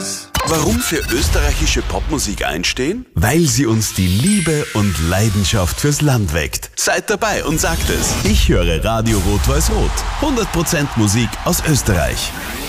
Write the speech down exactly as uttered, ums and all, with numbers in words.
Stars. Warum für österreichische Popmusik einstehen? Weil sie uns die Liebe und Leidenschaft fürs Land weckt. Seid dabei und sagt es. Ich höre Radio Rot-Weiß-Rot. hundert Prozent Musik aus Österreich.